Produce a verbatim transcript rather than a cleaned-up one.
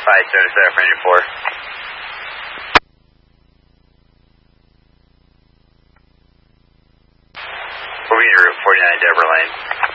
five seven seven for engine four. Moving to Route forty-nine, Deborah Lane.